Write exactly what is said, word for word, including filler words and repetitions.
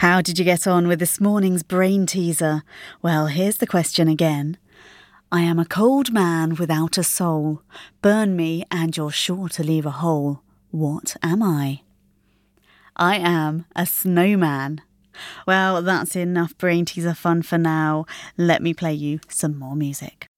How did you get on with this morning's brain teaser? Well, here's the question again. I am a cold man without a soul. Burn me and you're sure to leave a hole. What am I? I am a snowman. Well, that's enough brain teaser fun for now. Let me play you some more music.